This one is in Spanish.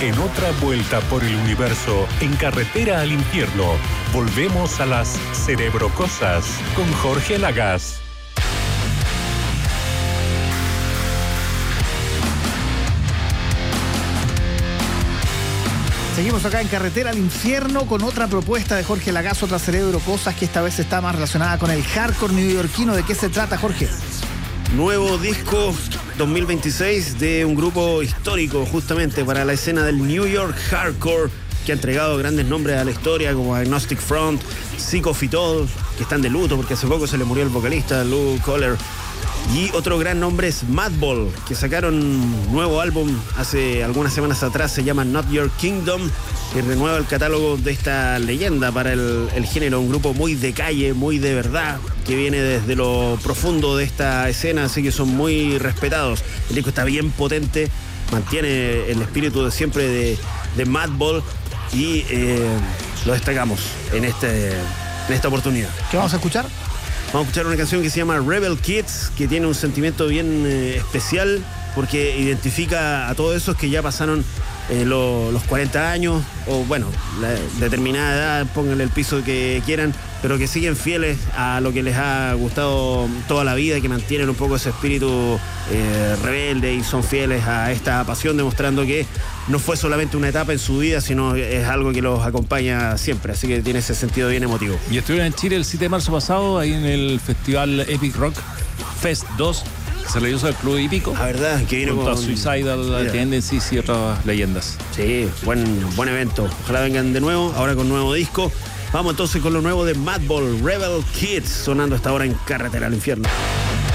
En otra vuelta por el universo, en carretera al infierno, volvemos a las cerebrocosas con Jorge Lagas. Seguimos acá en Carretera al Infierno con otra propuesta de Jorge Lagas, otra cerebrocosas que esta vez está más relacionada con el hardcore neoyorquino. ¿De qué se trata, Jorge? Nuevo disco 2026 de un grupo histórico justamente para la escena del New York Hardcore, que ha entregado grandes nombres a la historia como Agnostic Front, Sick of It All, que están de luto porque hace poco se le murió el vocalista Lou Kohler. Y otro gran nombre es Madball, que sacaron un nuevo álbum hace algunas semanas atrás, se llama Not Your Kingdom, que renueva el catálogo de esta leyenda para el género, un grupo muy de calle, muy de verdad, que viene desde lo profundo de esta escena, así que son muy respetados. El disco está bien potente, mantiene el espíritu de siempre de Madball y lo destacamos en esta oportunidad. ¿Qué vamos a escuchar? Vamos a escuchar una canción que se llama Rebel Kids, que tiene un sentimiento bien especial porque identifica a todos esos que ya pasaron los 40 años o bueno, la determinada edad, pónganle el piso que quieran, pero que siguen fieles a lo que les ha gustado toda la vida, que mantienen un poco ese espíritu rebelde y son fieles a esta pasión, demostrando que no fue solamente una etapa en su vida, sino es algo que los acompaña siempre, así que tiene ese sentido bien emotivo. Y estuvieron en Chile el 7 de marzo pasado, ahí en el festival Epic Rock Fest 2, que se realizó el Club Hípico. La verdad, que vino con Suicidal Tendencies y otras leyendas. Sí, buen evento. Ojalá vengan de nuevo, ahora con nuevo disco. Vamos entonces con lo nuevo de Madball, Rebel Kids, sonando hasta ahora en Carretera al Infierno.